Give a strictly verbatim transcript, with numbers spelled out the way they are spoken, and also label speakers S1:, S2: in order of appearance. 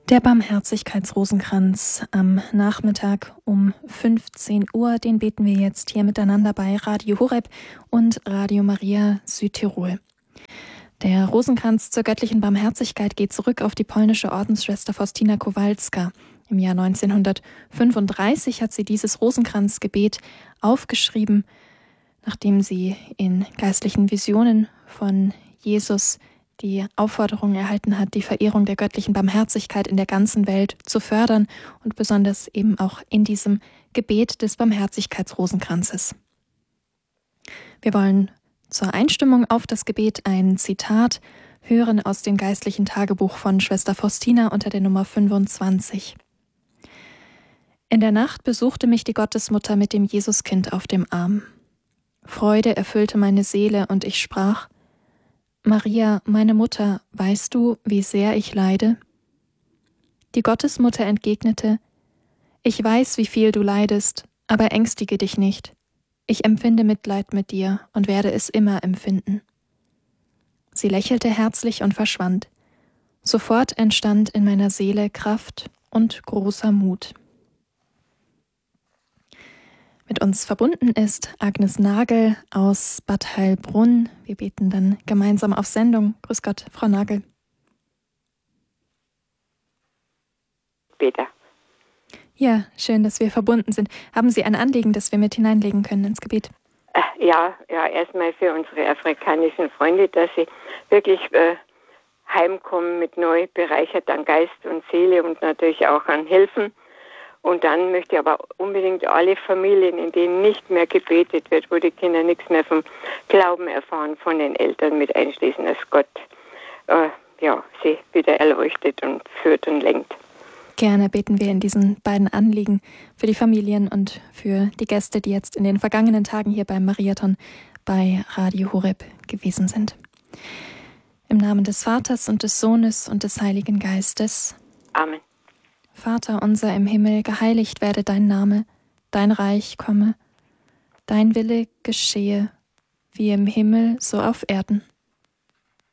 S1: Der Barmherzigkeitsrosenkranz am Nachmittag um fünfzehn Uhr, den beten wir jetzt hier miteinander bei Radio Horeb und Radio Maria Südtirol. Der Rosenkranz zur göttlichen Barmherzigkeit geht zurück auf die polnische Ordensschwester Faustina Kowalska. Im Jahr neunzehnhundertfünfunddreißig hat sie dieses Rosenkranzgebet aufgeschrieben, nachdem sie in geistlichen Visionen von Jesus die Aufforderung erhalten hat, die Verehrung der göttlichen Barmherzigkeit in der ganzen Welt zu fördern und besonders eben auch in diesem Gebet des Barmherzigkeitsrosenkranzes. Wir wollen zur Einstimmung auf das Gebet ein Zitat hören aus dem geistlichen Tagebuch von Schwester Faustina unter der Nummer fünfundzwanzig. In der Nacht besuchte mich die Gottesmutter mit dem Jesuskind auf dem Arm. Freude erfüllte meine Seele und ich sprach: Maria, meine Mutter, weißt du, wie sehr ich leide? Die Gottesmutter entgegnete: Ich weiß, wie viel du leidest, aber ängstige dich nicht. Ich empfinde Mitleid mit dir und werde es immer empfinden. Sie lächelte herzlich und verschwand. Sofort entstand in meiner Seele Kraft und großer Mut. Mit uns verbunden ist Agnes Nagel aus Bad Heilbrunn. Wir beten dann gemeinsam auf Sendung. Grüß Gott, Frau Nagel.
S2: Bitte.
S1: Ja, schön, dass wir verbunden sind. Haben Sie ein Anliegen, das wir mit hineinlegen können ins Gebet?
S2: Äh, ja, ja, erstmal für unsere afrikanischen Freunde, dass sie wirklich äh, heimkommen mit neu bereichert an Geist und Seele und natürlich auch an Hilfen. Und dann möchte ich aber unbedingt alle Familien, in denen nicht mehr gebetet wird, wo die Kinder nichts mehr vom Glauben erfahren, von den Eltern mit einschließen, dass Gott äh, ja, sie wieder erleuchtet und führt und lenkt.
S1: Gerne beten wir in diesen beiden Anliegen für die Familien und für die Gäste, die jetzt in den vergangenen Tagen hier beim Mariathon bei Radio Horeb gewesen sind. Im Namen des Vaters und des Sohnes und des Heiligen Geistes.
S2: Amen.
S1: Vater unser im Himmel, geheiligt werde dein Name, dein Reich komme, dein Wille geschehe, wie im Himmel, so auf Erden.